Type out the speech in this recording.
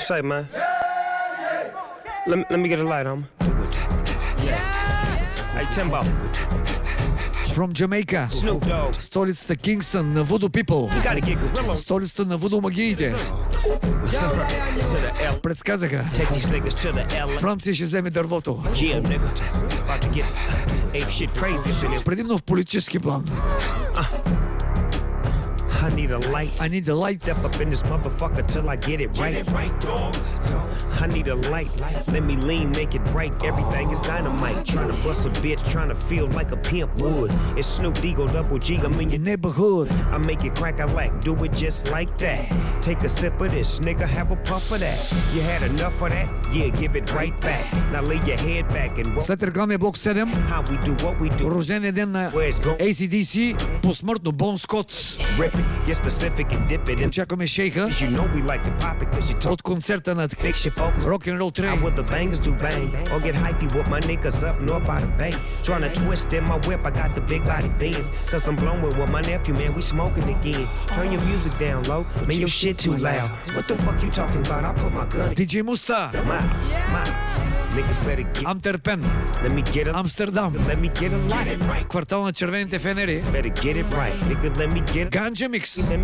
Say, man. Let me get a light, homie. Hey, Timbo. From Jamaica. Snoop Dogg. Столицата Кингстън на Voodoo People. You gotta get gorilla. Столицата на Voodoo магиите. To the L. Предсказаха. Take these niggas to the L. Франция ще вземе дървото. Yeah, nigga. About to get ape shit crazy up in here. Предимно в политически план. I need a light. I need the lights. Step up in this motherfucker till I get it right. I need a light. Let me lean, make it bright. Everything is dynamite. Trying to bust a bitch, trying to feel like a pimp would. It's Snoop Dogg, Double G. I'm in your Neighborhood. I make it crack a like, do it just like that. Take a sip of this, nigga, have a puff of that. You had enough of that? Yeah, give it right back. Now lay your head back and roll. След рекламния блок 7, How we do what we do. рождения ден на Where it's go. AC/DC, посмъртно Бон Скот. Rip it, get specific and dip it. And Очакваме шейха you know we like to pop it cause you talk. от концерта на Fix your focus. Rock'n'Roll I Train. with the bangers do bang. Or get hypey with my niggas up north by the bay. Trying to twist in my whip, I got the big body beans. Cause I'm blowing with my nephew, man, we smoking again. Turn your music down low, man, your shit too loud. What the fuck you talking about? I put my gun in DJ Musta. my mouth. Niggas better get. Амтерпен. Let me get 'em. Амстердам. Let me get 'em right. Квартал на червените фенери. Better get it right. Nigga, let me get 'em. Ганджа Микс.